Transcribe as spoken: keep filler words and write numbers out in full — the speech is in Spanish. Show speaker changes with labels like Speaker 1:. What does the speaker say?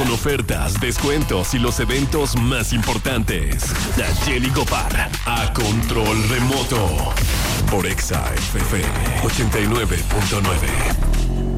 Speaker 1: con ofertas, descuentos y los eventos más importantes. Nayeli Gopar, a control remoto. Por Exa F M ochenta y nueve punto nueve.